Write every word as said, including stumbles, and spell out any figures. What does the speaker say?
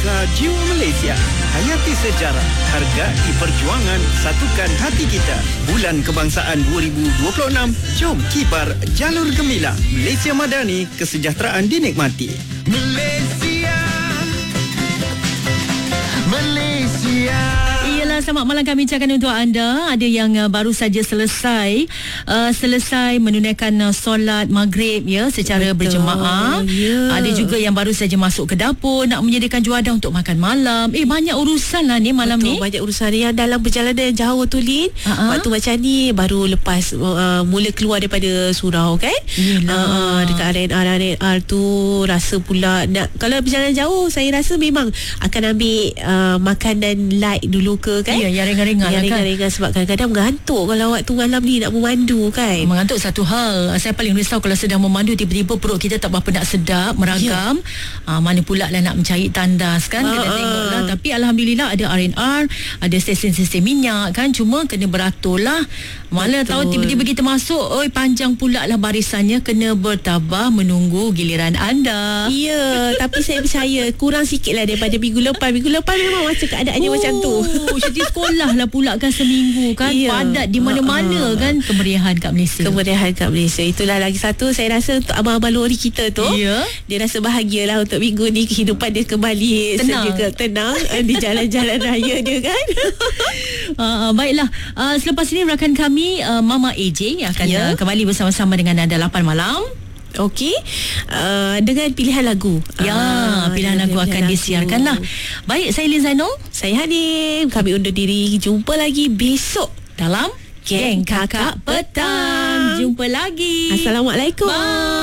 Bangga Jiwa Malaysia. Hayati sejarah, hargai perjuangan, satukan hati kita. Bulan Kebangsaan dua ribu dua puluh enam, jom kibar jalur gemilang. Malaysia Madani, kesejahteraan dinikmati. Malaysia, Malaysia. Iyalah, selamat malam kami ucapkan untuk anda. Ada yang uh, baru saja selesai uh, selesai menunaikan uh, solat maghrib ya secara Betul. berjemaah. Yeah. Ada juga yang baru saja masuk ke dapur nak menyediakan juadah untuk makan malam. Eh banyak urusan lah ni malam Betul, ni. Banyak urusan yang dalam perjalanan yang jauh tu Lin. Uh-huh. Waktu macam ni baru lepas uh, mula keluar daripada surau kan. Uh, dekat R N R R N R tu rasa pula nak, kalau perjalanan jauh saya rasa memang akan ambil uh, makanan light dulu ke kan. Ya, yang ringan-ringan yang lah kan. ringan-ringan sebab kadang-kadang mengantuk kalau waktu malam ni nak memandu kan. Mengantuk satu hal. Saya paling risau kalau sedang memandu tiba-tiba perut kita tak berapa nak sedap, meragam. Ya. Uh, mana pula lah nak mencari tandas kan. Kena uh, tengok lah. Tapi Alhamdulillah ada R N R, ada stesen-stesen minyak kan. Cuma kena beratur lah. Mana tahu tiba-tiba kita masuk, oi panjang pula lah barisannya. Kena bertabah menunggu giliran anda. Ya, tapi saya percaya kurang sikit lah daripada minggu lepas. Minggu lepas memang macam keadaannya oh, macam tu. Jadi sekolah lah pula kan seminggu kan. Ya. Padat di mana-mana uh, kan. Kemeriahan kat Malaysia. Kemeriahan kat Malaysia. Itulah lagi satu saya rasa untuk abang-abang lori kita tu. Ya. Dia rasa bahagia lah untuk minggu ni kehidupan dia kembali tenang, sejaga, tenang di jalan-jalan raya dia kan. uh, Baiklah, uh, selepas ini rakan kami uh, Mama A J akan ya. uh, kembali bersama-sama dengan anda lapan malam. Okey, uh, dengan pilihan lagu. Ya, uh, pilihan lagu pilihan akan lagu. disiarkan lah. Baik, saya Lin Zainul. Saya Hanim. Kami undur diri. Jumpa lagi besok dalam Geng Kakak Petang. Jumpa lagi. Assalamualaikum. Bye.